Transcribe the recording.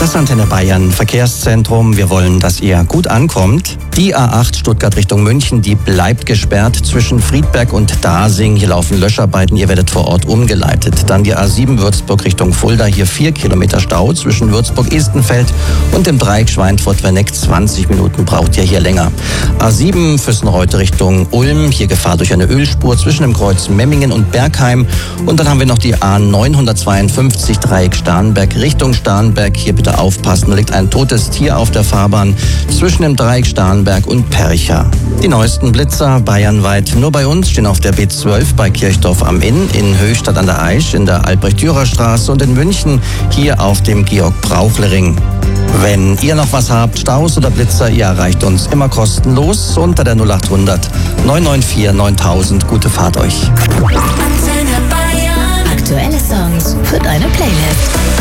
Das Antenne Bayern Verkehrszentrum. Wir wollen, dass ihr gut ankommt. Die A8 Stuttgart Richtung München, die bleibt gesperrt zwischen Friedberg und Dasing. Hier laufen Löscharbeiten, ihr werdet vor Ort umgeleitet. Dann die A7 Würzburg Richtung Fulda, hier 4 Kilometer Stau zwischen Würzburg-Estenfeld und dem Dreieck Schweinfurt-Werneck. 20 Minuten braucht ihr hier länger. A7 Füssenreuth Richtung Ulm, hier Gefahr durch eine Ölspur zwischen dem Kreuz Memmingen und Bergheim. Und dann haben wir noch die A952 Dreieck Starnberg Richtung Starnberg. Hier bitte aufpassen, da liegt ein totes Tier auf der Fahrbahn zwischen dem Dreieck Starnberg und Percha. Die neuesten Blitzer bayernweit nur bei uns stehen auf der B12 bei Kirchdorf am Inn, in Höchstadt an der Aisch, in der Albrecht-Dürer-Straße und in München hier auf dem Georg-Brauchle-Ring. Wenn ihr noch was habt, Staus oder Blitzer, ihr erreicht uns immer kostenlos unter der 0800 994 9000. Gute Fahrt euch. Aktuelle Songs für deine Playlist.